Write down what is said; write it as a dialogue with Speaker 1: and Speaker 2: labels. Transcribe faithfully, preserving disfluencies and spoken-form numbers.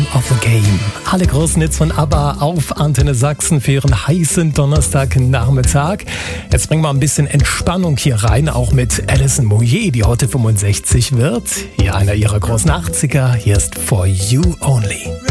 Speaker 1: of the Game. Alle großen Hits von ABBA auf Antenne Sachsen für ihren heißen Donnerstagnachmittag. Jetzt bringen wir ein bisschen Entspannung hier rein, auch mit Alison Moyet, die heute fünfundsechzig wird. Hier einer ihrer großen achtziger. Hier ist For You Only.